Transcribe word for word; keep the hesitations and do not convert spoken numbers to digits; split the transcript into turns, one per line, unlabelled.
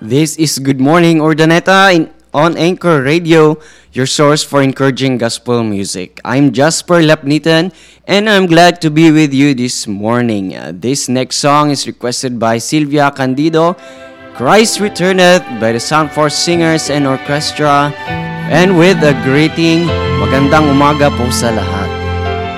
This is Good Morning Urdaneta in, on Anchor Radio, your source for encouraging gospel music. I'm Jasper Lapnitan, and I'm glad to be with you this morning. Uh, this next song is requested by Silvia Candido, Christ Returneth by the Sound Force Singers and Orchestra, and with a greeting, magandang umaga po sa lahat.